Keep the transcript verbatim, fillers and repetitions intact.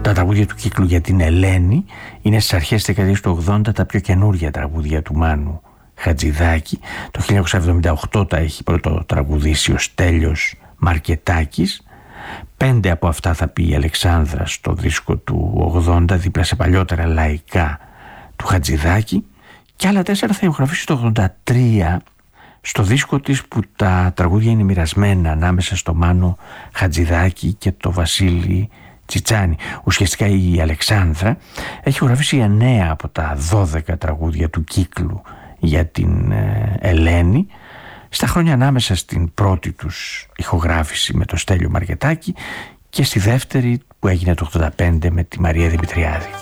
Τα τραγούδια του κύκλου για την Ελένη είναι στις αρχές της δεκαετίας του ογδόντα τα πιο καινούργια τραγούδια του Μάνου Χατζηδάκη. Το χίλια εννιακόσια εβδομήντα οκτώ τα έχει πρώτο τραγουδήσει ο Στέλιος Μαρκετάκης. Πέντε από αυτά θα πει η Αλεξάνδρα στο δίσκο του ογδόντα, δίπλα σε παλιότερα λαϊκά του Χατζηδάκη, και άλλα τέσσερα θα ηχογραφήσει το ογδόντα τρία στο δίσκο της που τα τραγούδια είναι μοιρασμένα ανάμεσα στο Μάνο Χατζηδάκη και το Βασίλη Τσιτσάνη. Ουσιαστικά η Αλεξάνδρα έχει ηχογραφήσει εννέα από τα δώδεκα τραγούδια του κύκλου για την ε, Ελένη στα χρόνια ανάμεσα στην πρώτη τους ηχογράφηση με το Στέλιο Μαρκετάκη και στη δεύτερη που έγινε το ογδόντα πέντε με τη Μαρία Δημητριάδη.